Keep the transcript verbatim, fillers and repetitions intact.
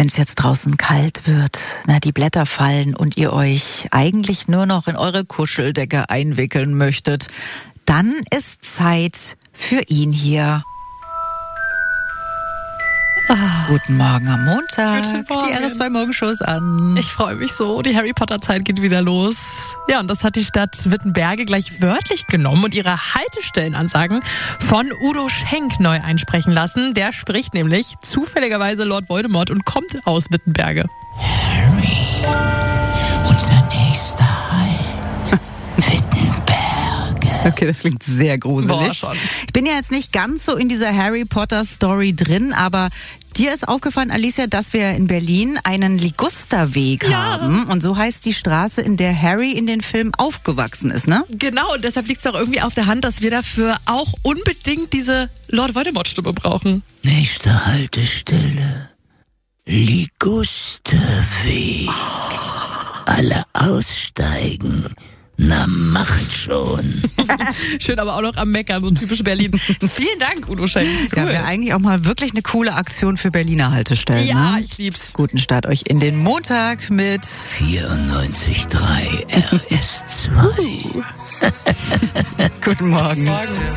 wenn es jetzt draußen kalt wird, na, die Blätter fallen und ihr euch eigentlich nur noch in eure Kuscheldecke einwickeln möchtet, dann ist Zeit für ihn hier. Ah. Guten Morgen am Montag. Guten Morgen. Die R S zwei Morgenshow ist an. Ich freue mich so. Die Harry Potter Zeit geht wieder los. Ja, und das hat die Stadt Wittenberge gleich wörtlich genommen und ihre Haltestellenansagen von Udo Schenk neu einsprechen lassen. Der spricht nämlich zufälligerweise Lord Voldemort und kommt aus Wittenberge. Harry, unser nächster Halt, Wittenberge. Okay, das klingt sehr gruselig. Boah, schon. Ich bin ja jetzt nicht ganz so in dieser Harry Potter Story drin, aber dir ist aufgefallen, Alicia, dass wir in Berlin einen Ligusterweg Ja. haben. Und so heißt die Straße, in der Harry in den Filmen aufgewachsen ist, ne? Genau, und deshalb liegt es auch irgendwie auf der Hand, dass wir dafür auch unbedingt diese Lord Voldemort-Stimme brauchen. Nächste Haltestelle, Ligusterweg. Alle aussteigen. Na, macht schon. Schön, aber auch noch am Meckern, so typisch Berlin. Vielen Dank, Udo Schenk. Ja, Cool. wäre eigentlich auch mal wirklich eine coole Aktion für Berliner Haltestellen. Ja, ne? ich lieb's. Guten Start euch in den Montag mit vierundneunzig Komma drei R S zwei. Guten Morgen. Morgen.